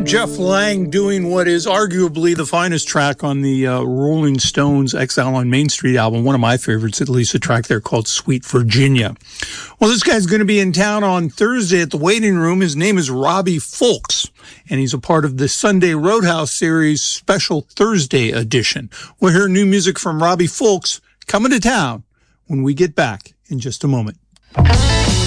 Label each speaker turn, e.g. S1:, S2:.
S1: Jeff Lang doing what is arguably the finest track on the Rolling Stones Exile on Main Street album, one of my favorites, at least, a track there called Sweet Virginia. Well, this guy's going to be in town on Thursday at the Waiting Room. His name is Robbie Fulks, and he's a part of the Sunday Roadhouse series Special Thursday edition. We'll hear new music from Robbie Fulks coming to town when we get back in just a moment.